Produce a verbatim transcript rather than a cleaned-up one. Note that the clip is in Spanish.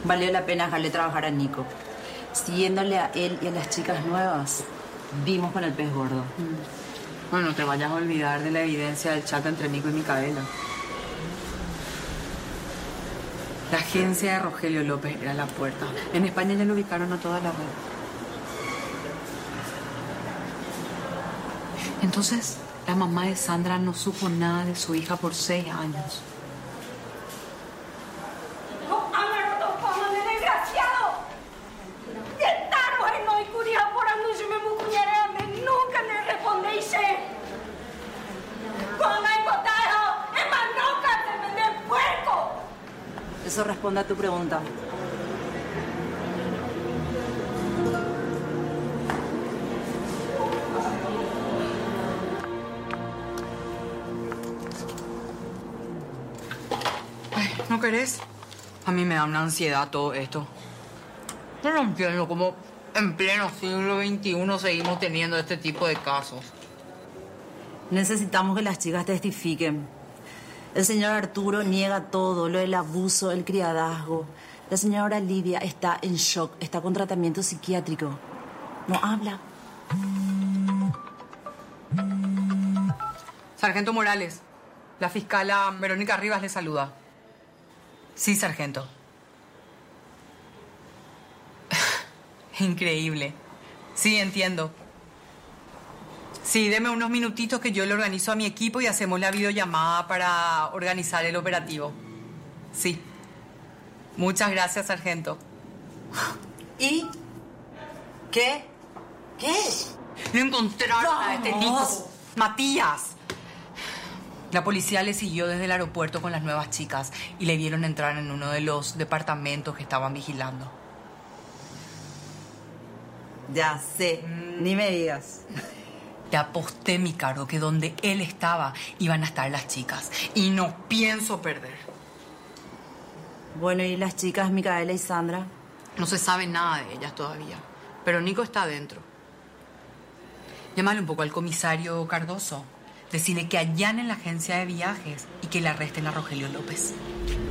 Valió la pena dejarle trabajar a Nico. Siguiéndole a él y a las chicas nuevas, vimos con el pez gordo. Mm. Bueno, no te vayas a olvidar de la evidencia del chat entre Nico y Micaela. La agencia de Rogelio López era la puerta. En España ya lo ubicaron a toda la red. Entonces, la mamá de Sandra no supo nada de su hija por seis años. Eso responde a tu pregunta. Ay, ¿no querés? A mí me da una ansiedad todo esto. Yo no entiendo cómo en pleno siglo veintiuno seguimos teniendo este tipo de casos. Necesitamos que las chicas testifiquen. El señor Arturo niega todo, lo del abuso, el criadazgo. La señora Lidia está en shock, está con tratamiento psiquiátrico. No habla. Sargento Morales, la fiscala Verónica Rivas le saluda. Sí, sargento. Increíble. Sí, entiendo. Sí, deme unos minutitos que yo le organizo a mi equipo y hacemos la videollamada para organizar el operativo. Sí. Muchas gracias, sargento. ¿Y? ¿Qué? ¿Qué? No encontraron a este Nico. Matías. La policía le siguió desde el aeropuerto con las nuevas chicas y le vieron entrar en uno de los departamentos que estaban vigilando. Ya sé, mm. Ni me digas. Te aposté, mi caro, que donde él estaba iban a estar las chicas. Y no pienso perder. Bueno, ¿y las chicas, Micaela y Sandra? No se sabe nada de ellas todavía. Pero Nico está adentro. Llámale un poco al comisario Cardoso. Decirle que allanen la agencia de viajes y que le arresten a Rogelio López.